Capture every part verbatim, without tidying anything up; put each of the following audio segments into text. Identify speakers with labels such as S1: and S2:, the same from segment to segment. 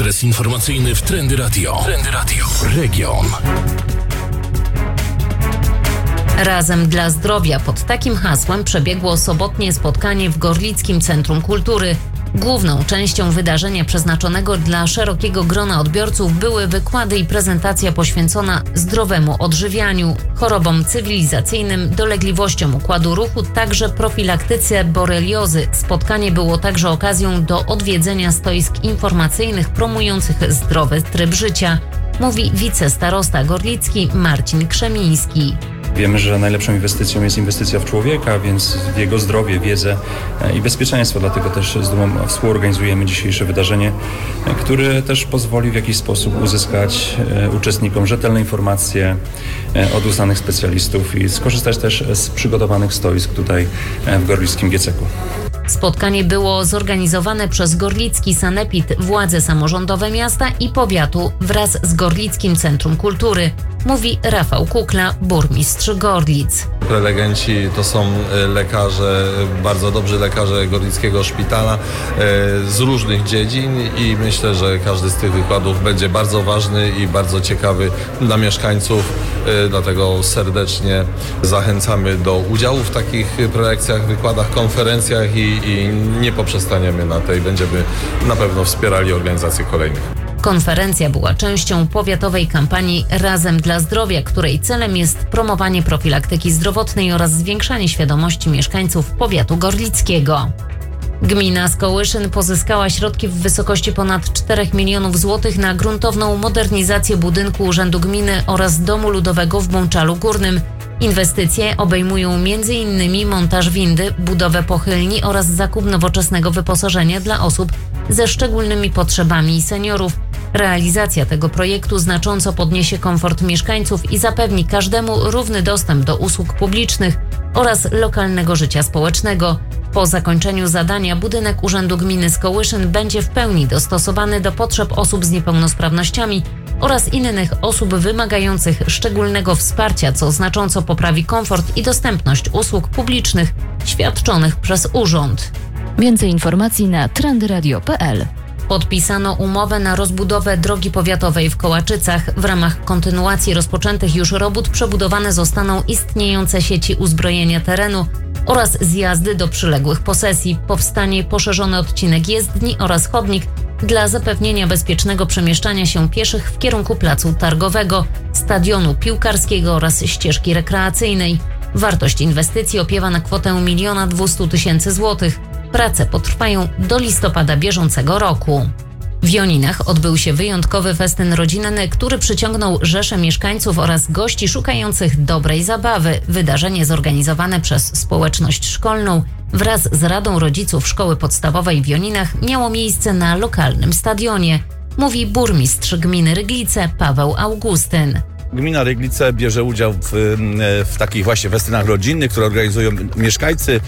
S1: Okres informacyjny w Trendy Radio. Trendy Radio. Region.
S2: Razem dla zdrowia. Pod takim hasłem przebiegło sobotnie spotkanie w Gorlickim Centrum Kultury. Główną częścią wydarzenia przeznaczonego dla szerokiego grona odbiorców były wykłady i prezentacja poświęcona zdrowemu odżywianiu, chorobom cywilizacyjnym, dolegliwościom układu ruchu, także profilaktyce boreliozy. Spotkanie było także okazją do odwiedzenia stoisk informacyjnych promujących zdrowy tryb życia, mówi wicestarosta gorlicki Marcin Krzemiński.
S3: Wiemy, że najlepszą inwestycją jest inwestycja w człowieka, więc w jego zdrowie, wiedzę i bezpieczeństwo. Dlatego też z dumą współorganizujemy dzisiejsze wydarzenie, które też pozwoli w jakiś sposób uzyskać uczestnikom rzetelne informacje od uznanych specjalistów i skorzystać też z przygotowanych stoisk tutaj w Gorlickim G C K-u.
S2: Spotkanie było zorganizowane przez Gorlicki Sanepid, władze samorządowe miasta i powiatu wraz z Gorlickim Centrum Kultury, mówi Rafał Kukla, burmistrz Gorlic.
S4: Prelegenci to są lekarze, bardzo dobrzy lekarze Gorlickiego Szpitala z różnych dziedzin i myślę, że każdy z tych wykładów będzie bardzo ważny i bardzo ciekawy dla mieszkańców. Dlatego serdecznie zachęcamy do udziału w takich prelekcjach, wykładach, konferencjach i, i nie poprzestaniemy na tej. Będziemy na pewno wspierali organizację kolejnych.
S2: Konferencja była częścią powiatowej kampanii Razem dla zdrowia, której celem jest promowanie profilaktyki zdrowotnej oraz zwiększanie świadomości mieszkańców powiatu gorlickiego. Gmina Skołyszyn pozyskała środki w wysokości ponad czterech milionów złotych na gruntowną modernizację budynku Urzędu Gminy oraz Domu Ludowego w Bączalu Górnym. Inwestycje obejmują między innymi montaż windy, budowę pochylni oraz zakup nowoczesnego wyposażenia dla osób ze szczególnymi potrzebami i seniorów. Realizacja tego projektu znacząco podniesie komfort mieszkańców i zapewni każdemu równy dostęp do usług publicznych oraz lokalnego życia społecznego. Po zakończeniu zadania budynek Urzędu Gminy Skołyszyn będzie w pełni dostosowany do potrzeb osób z niepełnosprawnościami oraz innych osób wymagających szczególnego wsparcia, co znacząco poprawi komfort i dostępność usług publicznych świadczonych przez urząd.
S5: Więcej informacji na trendyradio kropka p l.
S2: Podpisano umowę na rozbudowę drogi powiatowej w Kołaczycach. W ramach kontynuacji rozpoczętych już robót przebudowane zostaną istniejące sieci uzbrojenia terenu oraz zjazdy do przyległych posesji. Powstanie poszerzony odcinek jezdni oraz chodnik dla zapewnienia bezpiecznego przemieszczania się pieszych w kierunku placu targowego, stadionu piłkarskiego oraz ścieżki rekreacyjnej. Wartość inwestycji opiewa na kwotę miliona dwustu tysięcy złotych. Prace potrwają do listopada bieżącego roku. W Joninach odbył się wyjątkowy festyn rodzinny, który przyciągnął rzesze mieszkańców oraz gości szukających dobrej zabawy. Wydarzenie zorganizowane przez społeczność szkolną wraz z Radą Rodziców Szkoły Podstawowej w Joninach miało miejsce na lokalnym stadionie, mówi burmistrz gminy Ryglice Paweł Augustyn.
S6: Gmina Ryglice bierze udział w, w takich właśnie festynach rodzinnych, które organizują mieszkańcy,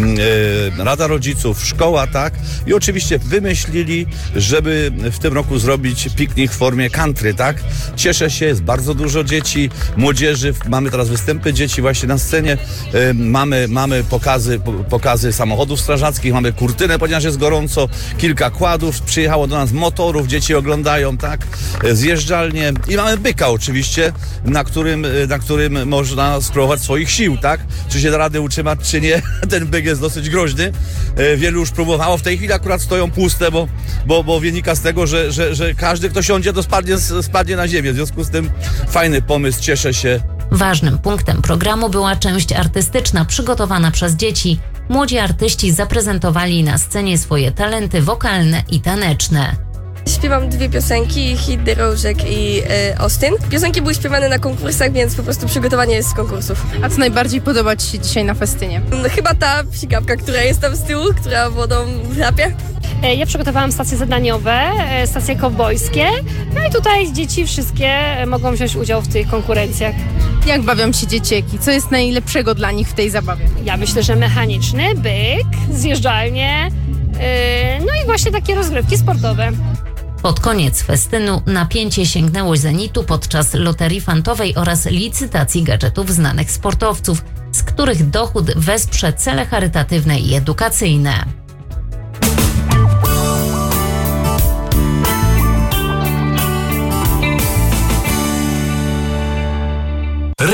S6: Rada Rodziców, szkoła, tak? I oczywiście wymyślili, żeby w tym roku zrobić piknik w formie country, tak? Cieszę się, jest bardzo dużo dzieci, młodzieży, mamy teraz występy dzieci właśnie na scenie, mamy, mamy pokazy, pokazy samochodów strażackich, mamy kurtynę, ponieważ jest gorąco, kilka kładów, przyjechało do nas motorów, dzieci oglądają, tak? Zjeżdżalnie i mamy byka oczywiście, na którym, na którym można spróbować swoich sił, tak? Czy się da rady utrzymać, czy nie. Ten byk jest dosyć groźny. Wielu już próbowało. W tej chwili akurat stoją puste, bo, bo, bo wynika z tego, że, że, że każdy, kto siądzie, to spadnie, spadnie na ziemię. W związku z tym fajny pomysł, cieszę się.
S2: Ważnym punktem programu była część artystyczna przygotowana przez dzieci. Młodzi artyści zaprezentowali na scenie swoje talenty wokalne i taneczne.
S7: Śpiewam dwie piosenki, Hit the Różek i y, Austin. Piosenki były śpiewane na konkursach, więc po prostu przygotowanie jest z konkursów.
S8: A co najbardziej podoba Ci się dzisiaj na festynie?
S7: Chyba ta psikawka, która jest tam z tyłu, która wodą chrapie.
S9: Ja przygotowałam stacje zadaniowe, stacje kowbojskie, no i tutaj dzieci wszystkie mogą wziąć udział w tych konkurencjach.
S8: Jak bawią się dzieciaki? Co jest najlepszego dla nich w tej zabawie?
S9: Ja myślę, że mechaniczny, byk, zjeżdżalnie, yy, no i właśnie takie rozgrywki sportowe.
S2: Pod koniec festynu napięcie sięgnęło zenitu podczas loterii fantowej oraz licytacji gadżetów znanych sportowców, z których dochód wesprze cele charytatywne i edukacyjne.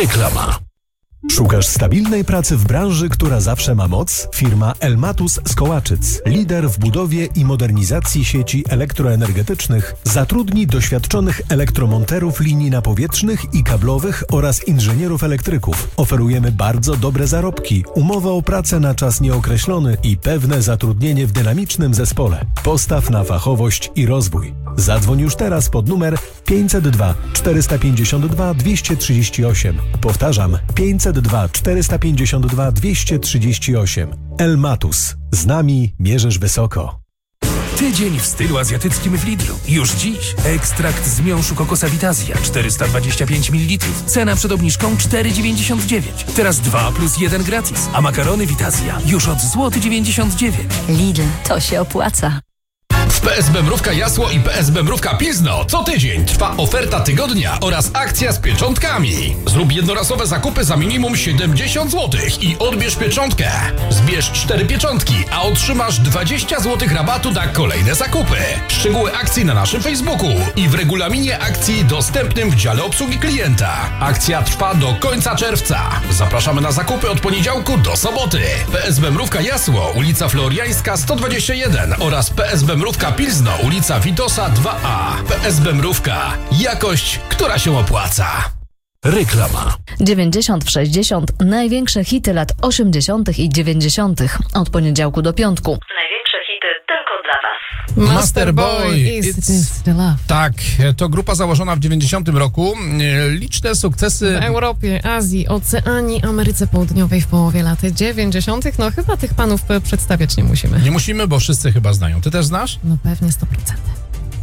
S1: Reklama.
S10: Szukasz stabilnej pracy w branży, która zawsze ma moc? Firma Elmatus z Kołaczyc, lider w budowie i modernizacji sieci elektroenergetycznych, zatrudni doświadczonych elektromonterów linii napowietrznych i kablowych oraz inżynierów elektryków. Oferujemy bardzo dobre zarobki, umowę o pracę na czas nieokreślony i pewne zatrudnienie w dynamicznym zespole. Postaw na fachowość i rozwój. Zadzwoń już teraz pod numer pięćset dwa czterysta pięćdziesiąt dwa dwieście trzydzieści osiem. Powtarzam, pięćset dwa czterysta pięćdziesiąt dwa dwieście trzydzieści osiem. Elmatus. Z nami mierzysz wysoko.
S1: Tydzień w stylu azjatyckim w Lidlu. Już dziś ekstrakt z miąższu kokosa Vitazja czterysta dwadzieścia pięć mililitrów. Cena przed obniżką cztery dziewięćdziesiąt dziewięć. Teraz dwa plus jeden gratis. A makarony Vitazja już od złoty dziewięćdziesiąt dziewięć.
S5: Lidl, to się opłaca.
S1: W P S B Mrówka Jasło i P S B Mrówka Pilzno co tydzień trwa oferta tygodnia oraz akcja z pieczątkami. Zrób jednorazowe zakupy za minimum siedemdziesiąt złotych i odbierz pieczątkę. Zbierz cztery pieczątki, a otrzymasz dwadzieścia złotych rabatu na kolejne zakupy. Szczegóły akcji na naszym Facebooku i w regulaminie akcji dostępnym w dziale obsługi klienta. Akcja trwa do końca czerwca. Zapraszamy na zakupy od poniedziałku do soboty. P S B Mrówka Jasło, ulica Floriańska sto dwadzieścia jeden oraz P S B Mrówka Pilzno, ulica Witosa dwa A. P S B Mrówka. Jakość, która się opłaca. Reklama.
S5: dziewięćdziesiąt w sześćdziesiąt. Największe hity lat osiemdziesiątych i dziewięćdziesiątych. Od poniedziałku do piątku.
S2: Największe hity tylko dla Was.
S11: Masterboy, it's... Tak, to grupa założona w dziewięćdziesiątym roku. Liczne sukcesy
S12: w Europie, Azji, Oceanii, Ameryce Południowej w połowie lat dziewięćdziesiątych. No chyba tych panów przedstawiać nie musimy.
S11: Nie musimy, bo wszyscy chyba znają. Ty też znasz?
S12: No pewnie sto procent.